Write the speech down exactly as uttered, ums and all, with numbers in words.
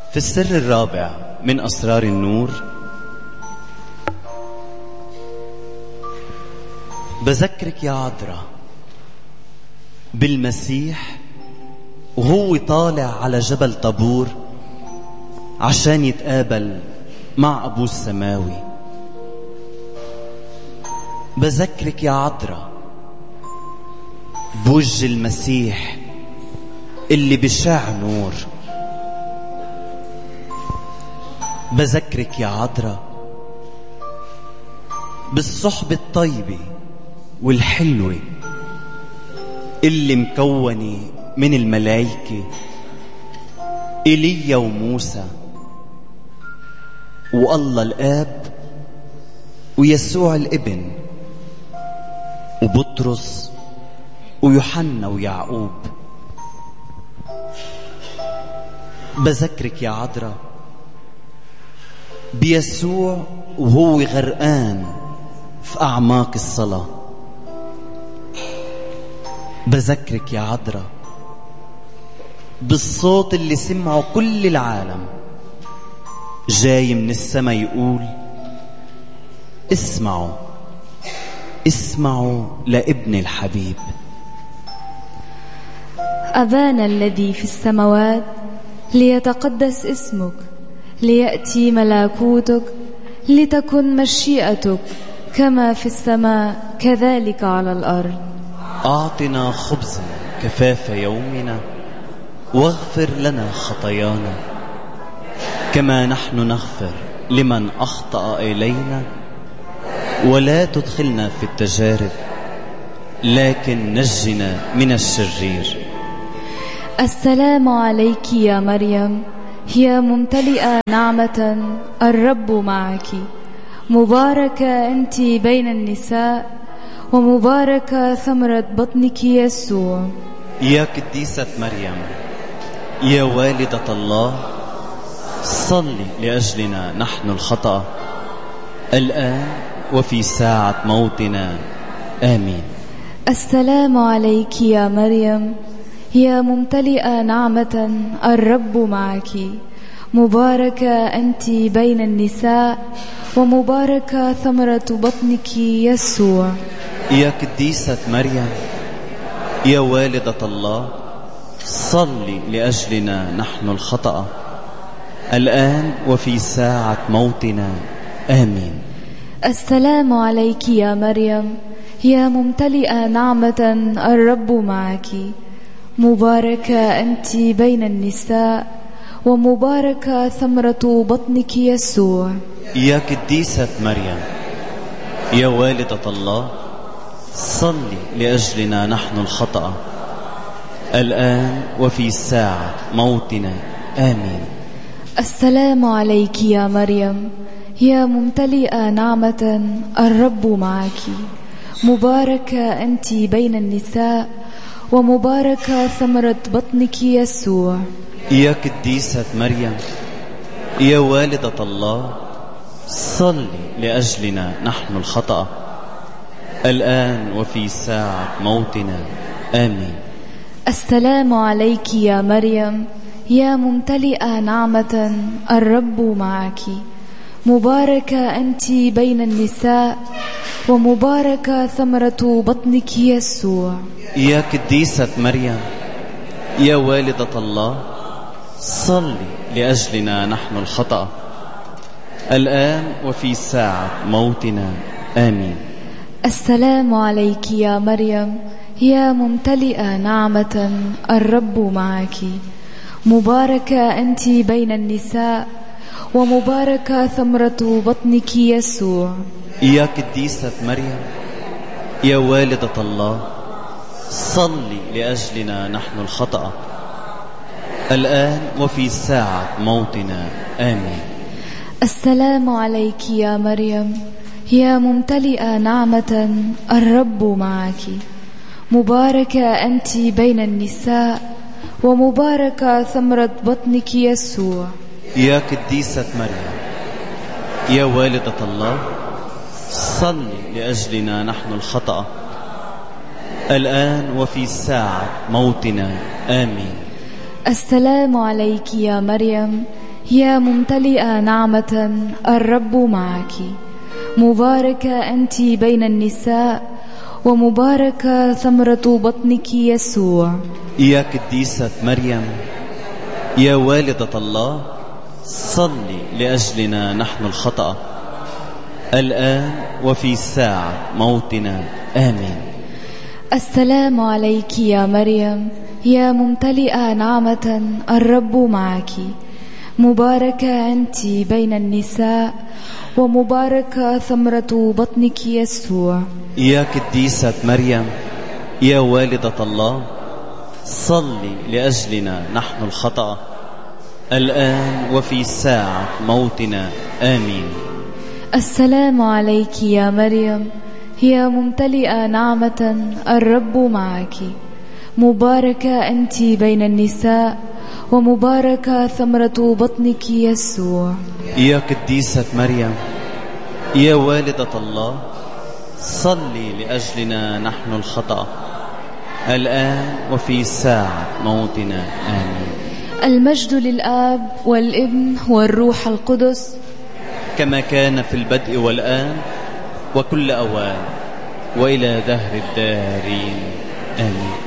في السر الرابع من أسرار النور بذكرك يا عذراء بالمسيح وهو طالع على جبل طابور عشان يتقابل مع أبوه السماوي. بذكرك يا عذراء بوجه المسيح اللي بشع نور. بذكرك يا عذراء بالصحبة الطيبة والحلوة اللي مكونة من الملائكة إيليا وموسى والله الآب ويسوع الابن وبطرس ويوحنا ويعقوب. بذكرك يا عذراء بيسوع وهو غرقان في أعماق الصلاة. بذكرك يا عذراء بالصوت اللي سمعه كل العالم جاي من السماء يقول اسمعوا اسمعوا لابن الحبيب. أبانا الذي في السماوات ليتقدس اسمك، ليأتي ملكوتك، لتكن مشيئتك كما في السماء كذلك على الأرض. أعطنا خبزنا كفاف يومنا، واغفر لنا خطايانا كما نحن نغفر لمن أخطأ إلينا، ولا تدخلنا في التجارب لكن نجنا من الشرير. السلام عليك يا مريم، يا ممتلئة نعمة، الرب معك، مباركة أنت بين النساء، ومباركة ثمرة بطنك يسوع. يا قديسة مريم يا والدة الله، صلي لأجلنا نحن الخطأ الآن وفي ساعة موتنا آمين. السلام عليك يا مريم، يا ممتلئة نعمة، الرب معك، مباركة أنت بين النساء، ومباركة ثمرة بطنك يسوع. يا قديسة مريم يا والدة الله، صلي لأجلنا نحن الخطأ الآن وفي ساعة موتنا آمين. السلام عليك يا مريم، يا ممتلئة نعمة، الرب معك، مباركة أنت بين النساء، ومباركة ثمرة بطنك يسوع. يا قديسة مريم يا والدة الله، صلي لأجلنا نحن الخطأ الآن وفي ساعة موتنا آمين. السلام عليك يا مريم، يا ممتلئة نعمة، الرب معك، مباركة أنت بين النساء، ومباركة ثمرة بطنك يسوع. يا قديسة مريم يا والدة الله، صلي لأجلنا نحن الخطأ الآن وفي ساعة موتنا آمين. السلام عليك يا مريم، يا ممتلئة نعمة، الرب معك، مباركة أنت بين النساء، ومباركة ثمرة بطنك يسوع. يا قديسة مريم يا والدة الله، صلي لأجلنا نحن الخطأ الآن وفي ساعة موتنا آمين. السلام عليك يا مريم، يا ممتلئة نعمة، الرب معك، مباركة أنت بين النساء، ومباركة ثمرة بطنك يسوع. يا قديسة مريم يا والدة الله، صلي لأجلنا نحن الخطأ الآن وفي ساعة موتنا آمين. السلام عليك يا مريم، يا ممتلئة نعمة، الرب معك، مباركة أنت بين النساء، ومباركة ثمرة بطنك يسوع. يا قديسة مريم يا والدة الله، صلي لأجلنا نحن الخطأ الآن وفي ساعة موتنا آمين. السلام عليك يا مريم، يا ممتلئة نعمة الرب معك، مباركة أنت بين النساء، ومباركة ثمرة بطنك يسوع. يا قديسة مريم، يا والدة الله، صلي لأجلنا نحن الخطأ الآن وفي ساعة موتنا، آمين. السلام عليك يا مريم، يا ممتلئة نعمة الرب معك، مباركة أنت بين النساء، ومباركة ثمرة بطنك يسوع. يا قديسة مريم، يا والدة الله، صلي لأجلنا نحن الخطأ الآن وفي ساعة موتنا، آمين. السلام عليك يا مريم، يا ممتلئة نعمة الرب معك، مباركة أنت بين النساء، ومباركة ثمرة بطنك يسوع. يا قديسة مريم، يا والدة الله، صلي لأجلنا نحن الخطأ الآن وفي ساعة موتنا، آمين. المجد للآب والابن والروح القدس، كما كان في البدء والآن وكل أوان وإلى دهر الدارين، آمين.